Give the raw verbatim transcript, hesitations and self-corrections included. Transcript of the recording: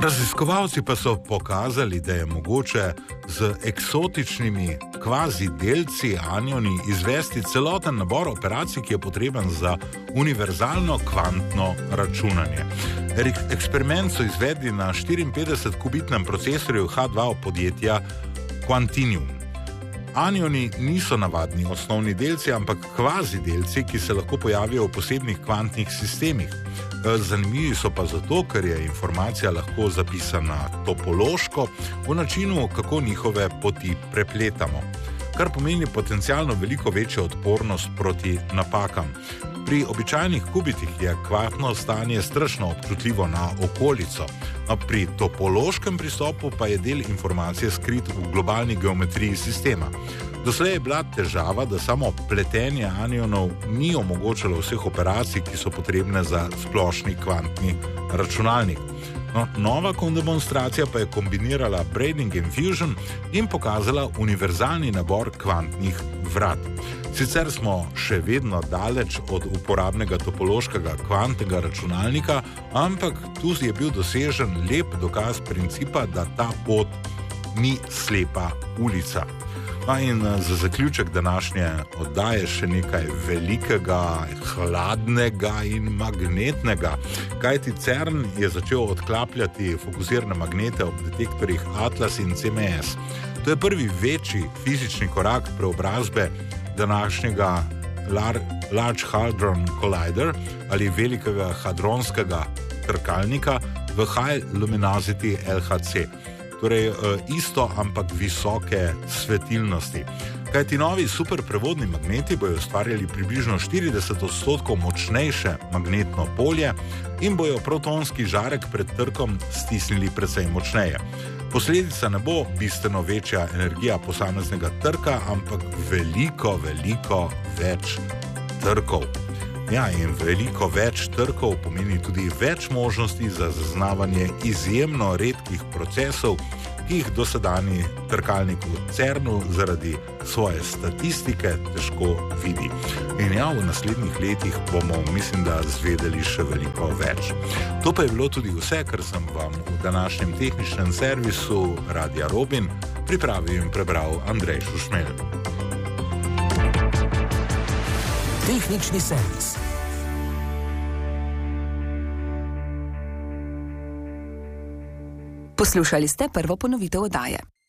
Raziskovalci pa so pokazali, da je mogoče z eksotičnimi kvazi delci anioni izvesti celoten nabor operacij, ki je potreben za univerzalno kvantno računanje. Eksperiment so izvedli na štiriinpetdesetkubitnem procesorju H dva podjetja Quantinium. Anioni niso navadni osnovni delci, ampak kvazi delci, ki se lahko pojavijo v posebnih kvantnih sistemih. Zanimivi so pa zato, ker je informacija lahko zapisana topološko v načinu, kako njihove poti prepletamo, kar pomeni potencialno veliko večjo odpornost proti napakam. Pri običajnih kubitih je kvantno stanje strašno občutljivo na okolico, no, pri topološkem pristopu pa je del informacije skrit v globalni geometriji sistema. Doslej je bila težava, da samo pletenje anionov ni omogočalo vseh operacij, ki so potrebne za splošni kvantni računalnik. No, nova demonstracija pa je kombinirala braiding and fusion in pokazala univerzalni nabor kvantnih vrat. Sicer smo še vedno daleč od uporabnega topološkega kvantnega računalnika, ampak tu je bil dosežen lep dokaz principa, da ta pot ni slepa ulica. No in za zaključek današnje oddaje še nekaj velikega, hladnega in magnetnega. Kajti CERN je začel odklapljati fokusirane magnete ob detektorjih Atlas in C M S. To je prvi večji fizični korak preobrazbe današnjega Large Hadron Collider ali velikega hadronskega trkalnika v High Luminosity L H C. Torej isto, ampak visoke svetilnosti. Kajti novi superprevodni magneti bojo ustvarjali približno štirideset odstotkov močnejše magnetno polje in bojo protonski žarek pred trkom stisnili precej močneje. Posledica ne bo bistveno večja energija posameznega trka, ampak veliko, veliko več trkov. Ja, in veliko več trkov pomeni tudi več možnosti za zaznavanje izjemno redkih procesov, ki jih dosedanji trkalnik v CERNu zaradi svoje statistike težko vidi. In ja, v naslednjih letih bomo, mislim, da zvedeli še veliko več. To pa je bilo tudi vse, kar sem vam v današnjem tehničnem servisu Radia Robin pripravil in prebral Andrej Šušmelj. Tehnični servis. Poslušali ste prvo ponovitev oddaje.